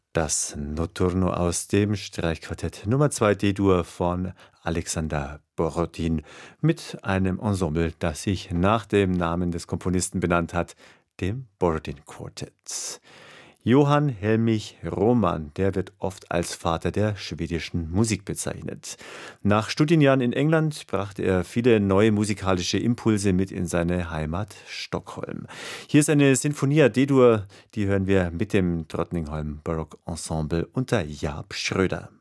Das Notturno aus dem Streichquartett Nummer 2 D-Dur von Alexander Borodin mit einem Ensemble, das sich nach dem Namen des Komponisten benannt hat, dem Borodin Quartet. Johann Helmich Roman, der wird oft als Vater der schwedischen Musik bezeichnet. Nach Studienjahren in England brachte er viele neue musikalische Impulse mit in seine Heimat Stockholm. Hier ist eine Sinfonia D-Dur, die hören wir mit dem Drottningholm Barock Ensemble unter Jaap Schröder.